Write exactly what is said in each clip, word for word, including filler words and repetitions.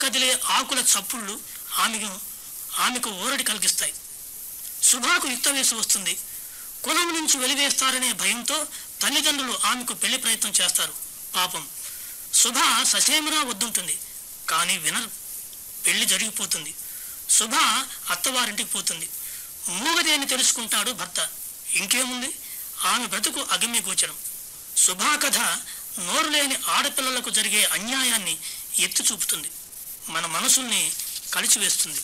కదిలే ఆకుల చప్పుళ్ళు ఆమెకు ఆమెకు ఊరడి కలిగిస్తాయి. శుభాకు యుక్త వయసు వస్తుంది. కులం నుంచి వెలివేస్తారనే భయంతో తల్లిదండ్రులు ఆమెకు పెళ్లి ప్రయత్నం చేస్తారు. పాపం శుభ ససేమిరా వద్దుంటుంది, కానీ వినరు. పెళ్లి జరిగిపోతుంది. శుభ అత్తవారింటికి పోతుంది. మూగది అని తెలుసుకుంటాడు భర్త. ఇంకేముంది, ఆమె బ్రతుకు అగమ్య గోచరం. శుభా కథ నోరు లేని ఆడపిల్లలకు జరిగే అన్యాయాన్ని ఎత్తి చూపుతుంది, మన మనసుల్ని కలిచివేస్తుంది.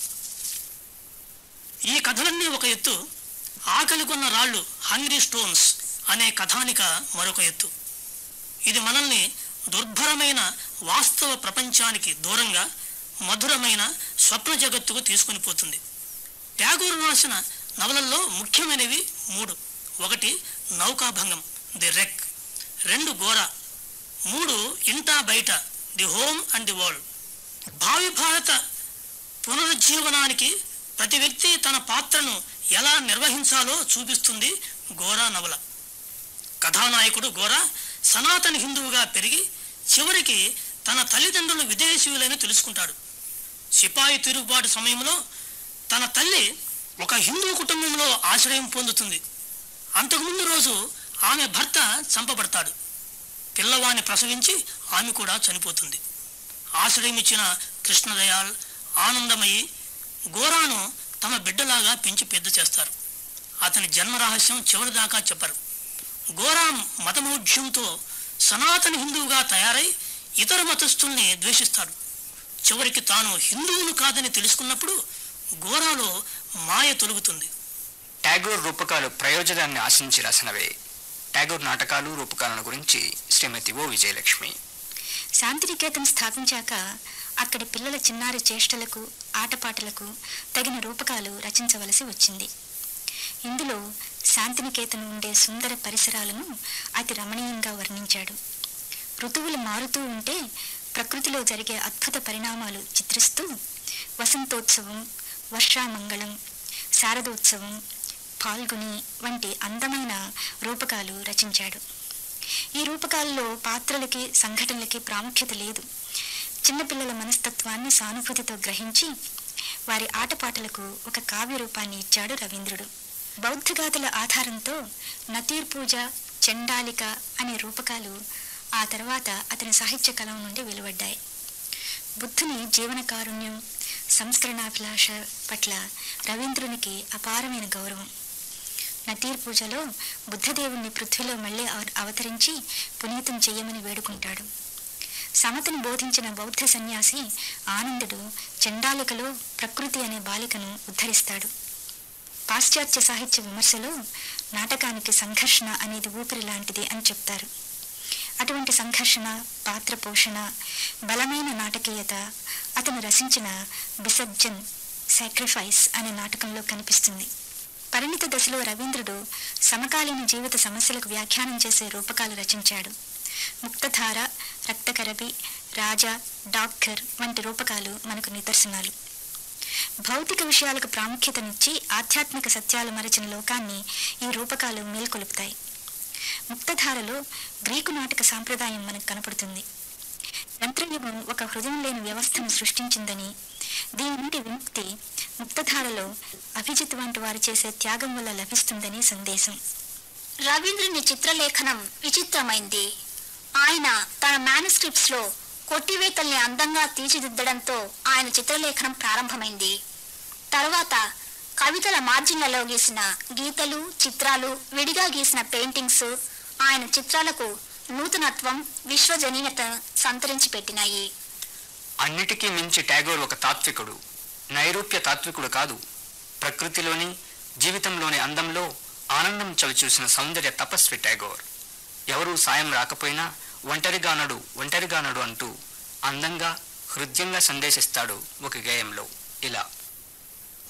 ఈ కథలన్నీ ఒక ఎత్తు, ఆకలికొన్న రాళ్ళు హంగ్రీ స్టోన్స్ అనే కథానిక మరొక ఎత్తు. ఇది మనల్ని దుర్భరమైన వాస్తవ ప్రపంచానికి దూరంగా మధురమైన స్వప్న జగత్తుకు తీసుకుని పోతుంది. ట్యాగోర్ రాసిన నవలల్లో ముఖ్యమైనవి మూడు. ఒకటి నౌకాభంగం, ది రెక్. రెండు గోరా. మూడు ఇంటా బయట, the home and the world. భావి భారత పునరుజ్జీవనానికి ప్రతి వ్యక్తి తన పాత్రను ఎలా నిర్వహించాలో చూపిస్తుంది గోరా నవల. కథానాయకుడు గోరా సనాతన హిందువుగా పెరిగి చివరికి తన తల్లిదండ్రులు విదేశీయులని తెలుసుకుంటాడు. సిపాయి తిరుగుబాటు సమయంలో తన తల్లి ఒక హిందూ కుటుంబంలో ఆశ్రయం పొందుతుంది. అంతకుముందు రోజు ఆమె భర్త చంపబడతాడు. పిల్లవాణ్ణి ప్రసవించి ఆమె కూడా చనిపోతుంది. ఆశ్రయం ఇచ్చిన కృష్ణదయాల్, ఆనందమయి గోరాను తమ బిడ్డలాగా పెంచి పెద్ద చేస్తారు. అతని జన్మ రహస్యం చివరిదాకా చెప్పరు. గోరా మతమౌఢ్యంతో సనాతన హిందువుగా తయారై ఇతర మతస్థుల్ని ద్వేషిస్తాడు. చివరికి తాను హిందువును కాదని తెలుసుకున్నప్పుడు గోరాలో మాయ తొలుగుతుంది. ట్యాగోర్ రూపకాలు ప్రయోజనాన్ని ఆశించి రాసినవే. ట్యాగోర్ నాటకాలు రూపకాలను గురించి శ్రీమతి ఓ విజయలక్ష్మి. శాంతినికేతన్ స్థాపించాక అక్కడి పిల్లల చిన్నారి చేష్టలకు, ఆటపాటలకు తగిన రూపకాలు రచించవలసి వచ్చింది. ఇందులో శాంతినికేతన్ ఉండే సుందర పరిసరాలను అతి రమణీయంగా వర్ణించాడు. ఋతువులు మారుతూ ఉంటే ప్రకృతిలో జరిగే అద్భుత పరిణామాలు చిత్రిస్తూ వసంతోత్సవం, వర్షామంగళం, శారదోత్సవం, పాల్గొని వంటి అందమైన రూపకాలు రచించాడు. ఈ రూపకాలలో పాత్రలకి, సంఘటనలకి ప్రాముఖ్యత లేదు. చిన్నపిల్లల మనస్తత్వాన్ని సానుభూతితో గ్రహించి వారి ఆటపాటలకు ఒక కావ్య రూపాన్ని ఇచ్చాడు రవీంద్రుడు. బౌద్ధగాథల ఆధారంతో నతీర్ పూజ, చండాలిక అనే రూపకాలు ఆ తర్వాత అతని సాహిత్య కలం నుండి వెలువడ్డాయి. బుద్ధుని జీవన కారుణ్యం, సంస్కరణాభిలాష పట్ల రవీంద్రునికి అపారమైన గౌరవం. నతీర్ పూజలో బుద్ధదేవుణ్ణి పృథ్వీలో మళ్లీ అవతరించి పునీతం చెయ్యమని వేడుకుంటాడు. సమతను బోధించిన బౌద్ధ సన్యాసి ఆనందుడు చండాలికలో ప్రకృతి అనే బాలికను ఉద్ధరిస్తాడు. పాశ్చాత్య సాహిత్య విమర్శలో నాటకానికి సంఘర్షణ అనేది ఊపిరి లాంటిది అని చెప్తారు. అటువంటి సంఘర్షణ, పాత్ర పోషణ, బలమైన నాటకీయత అతను రచించిన బిసర్జన్, సాక్రిఫైస్ అనే నాటకంలో కనిపిస్తుంది. పరిణిత దశలో రవీంద్రుడు సమకాలీన జీవిత సమస్యలకు వ్యాఖ్యానం చేసే రూపకాలు రచించాడు. ముక్తధార, రక్తకరబి, రాజా, డాక్టర్ వంటి రూపకాలు మనకు నిదర్శనాలు. భౌతిక విషయాలకు ప్రాముఖ్యతనిచ్చి ఆధ్యాత్మిక సత్యాలు మరచిన లోకాన్ని ఈ రూపకాలు మేల్కొలుపుతాయి. ముక్తధారలో గ్రీకు నాటక సాంప్రదాయం మనకు కనపడుతుంది. యంత్రయుగం ఒక హృదయం లేని వ్యవస్థను సృష్టించిందని, దీని నుండి విముక్తి ముక్తధారలో అభిజిత్ వంటి వారు చేసే త్యాగం వల్ల లభిస్తుందని సందేశం. రవీంద్రుని చిత్రలేఖనం విచిత్రమైంది. ఆయన తన మేనుస్క్రిప్ట్స్ లో కొట్టివేతల్ని అందంగా తీర్చిదిద్దడంతో ఆయన చిత్రలేఖనం ప్రారంభమైంది. తర్వాత కవితల మార్జిన్లలో గీసిన గీతలు, చిత్రాలు, విడిగా గీసిన పెయింటింగ్స్ ఆయన చిత్రాలకు నూతనత్వం, విశ్వజనీయత సంతరించి పెట్టినాయి. అన్నిటికీ మించి ట్యాగోర్ ఒక తాత్వికుడు. నైరూప్య తాత్వికుడు కాదు. ప్రకృతిలోని, జీవితంలోని అందంలో ఆనందం చవిచూసిన సౌందర్య తపస్వి ట్యాగోర్. ఎవరూ సాయం రాకపోయినా ఒంటరిగానడు ఒంటరిగానడు అంటూ అందంగా, హృదయంగా సందేశిస్తాడు ఒక గేయంలో ఇలా.